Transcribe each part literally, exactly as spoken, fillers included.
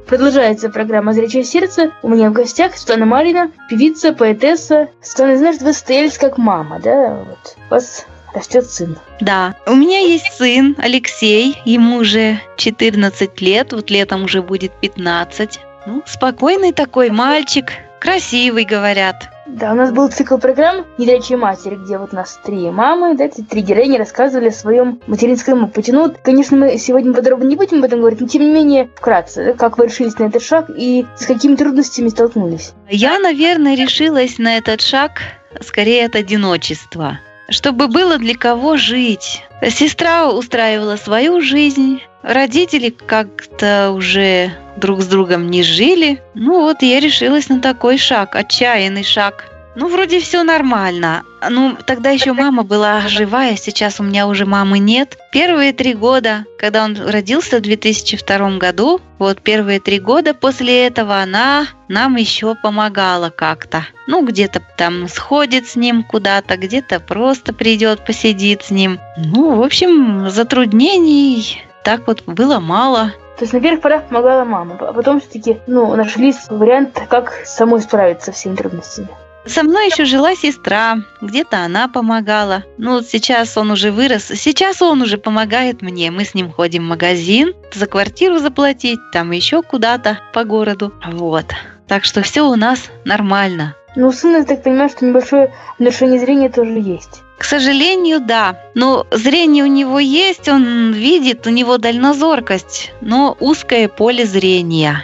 Продолжается программа «Зрячее сердце». У меня в гостях Светлана Марьина, певица, поэтесса. Светлана, знаешь, вы состоялись как мама, да? Вот. У вас растет сын. Да, у меня есть сын Алексей, ему уже четырнадцать лет, вот летом уже будет пятнадцать. Ну, спокойный такой мальчик, красивый, говорят. Да, у нас был цикл программ «Незрячие матери», где вот у нас три мамы, да, эти три героини рассказывали о своем материнском опыте. Ну, вот, конечно, мы сегодня подробно не будем об этом говорить, но тем не менее, вкратце, да, как вы решились на этот шаг и с какими трудностями столкнулись? Я, наверное, решилась на этот шаг скорее от одиночества, чтобы было для кого жить. Сестра устраивала свою жизнь, родители как-то уже друг с другом не жили. Ну вот я решилась на такой шаг, отчаянный шаг. Ну, вроде все нормально. Ну, тогда еще мама была живая, сейчас у меня уже мамы нет. Первые три года, когда он родился в две тысячи втором году, вот первые три года после этого она нам еще помогала как-то. Ну, где-то там сходит с ним куда-то, где-то просто придет, посидит с ним. Ну, в общем, затруднений так вот было мало. То есть на первых порах помогала мама, а потом все-таки, ну, нашли вариант, как самой справиться со всеми трудностями. Со мной еще жила сестра, где-то она помогала. Ну, вот сейчас он уже вырос, сейчас он уже помогает мне. Мы с ним ходим в магазин, за квартиру заплатить, там еще куда-то по городу. Вот. Так что все у нас нормально. Ну, у сына, я так понимаю, что небольшое нарушение зрения тоже есть. К сожалению, да. Но зрение у него есть, он видит, у него дальнозоркость, но узкое поле зрения.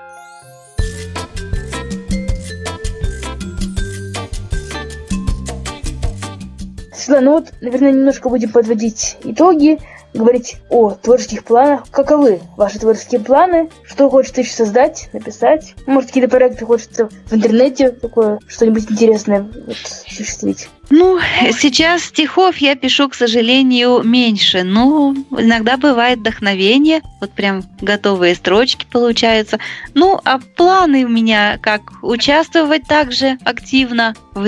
Светлана, ну вот, наверное, немножко будем подводить итоги, говорить о творческих планах. Каковы ваши творческие планы? Что хочется еще создать, написать? Может, какие-то проекты хочется в интернете такое, что-нибудь интересное вот, осуществить? Ну, сейчас стихов я пишу, к сожалению, меньше, но иногда бывает вдохновение, вот прям готовые строчки получаются. Ну, а планы у меня как участвовать также активно в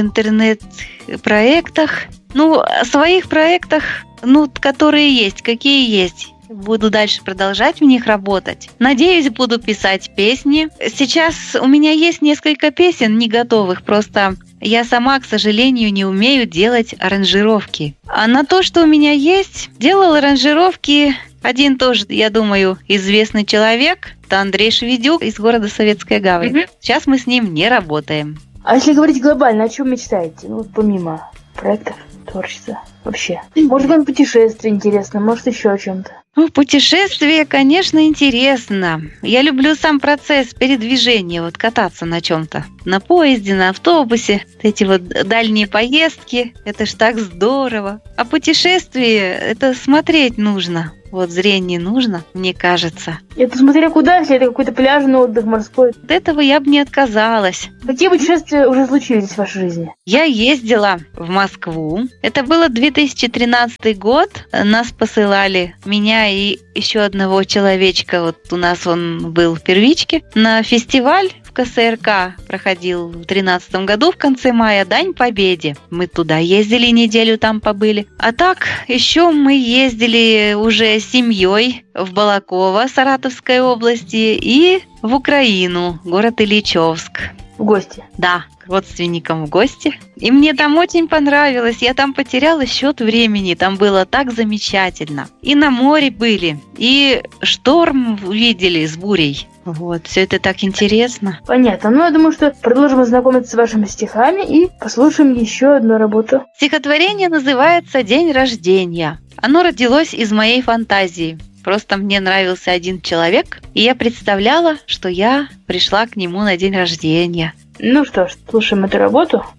интернет-проектах. Ну, о своих проектах, ну, которые есть, какие есть. Буду дальше продолжать в них работать. Надеюсь, буду писать песни. Сейчас у меня есть несколько песен не готовых, просто я сама, к сожалению, не умею делать аранжировки. А на то, что у меня есть, делал аранжировки один тоже, я думаю, известный человек. Это Андрей Шведюк из города Советская Гавань. Mm-hmm. Сейчас мы с ним не работаем. А если говорить глобально, о чем мечтаете? Ну, вот помимо проектов, творчества вообще. Может, вам путешествие интересно, может, еще о чем-то. Ну, путешествие, конечно, интересно. Я люблю сам процесс передвижения, вот кататься на чем-то. На поезде, на автобусе. Эти вот дальние поездки, это ж так здорово. А путешествие, это смотреть нужно. Вот зрение нужно, мне кажется. Это смотря куда, если это какой-то пляжный отдых морской. От этого я бы не отказалась. Какие путешествия уже случились в вашей жизни? Я ездила в Москву. Это было две тысячи тринадцатый год. Нас посылали, меня и еще одного человечка, вот у нас он был в первичке, на фестиваль в ка эс эр ка проходил в тринадцатом году в конце мая, Дань Победе. Мы туда ездили, неделю там побыли. А так, еще мы ездили уже с семьей в Балаково, Саратовской области, и в Украину, город Ильичевск. В гости? Да, к родственникам в гости. И мне там очень понравилось. Я там потеряла счет времени. Там было так замечательно. И на море были, и шторм видели с бурей. Вот, все это так интересно. Понятно. Ну, я думаю, что продолжим знакомиться с вашими стихами и послушаем еще одну работу. Стихотворение называется «День рождения». Оно родилось из моей фантазии. Просто мне нравился один человек, и я представляла, что я пришла к нему на день рождения. Ну что ж, слушаем эту работу.